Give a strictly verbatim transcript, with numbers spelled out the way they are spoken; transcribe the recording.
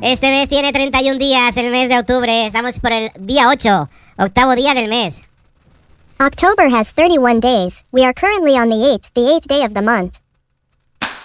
Este mes tiene treinta y un días, el mes de octubre. Estamos por el día ocho, octavo día del mes. October has thirty-one days. We are currently on the eighth, the eighth day of the month.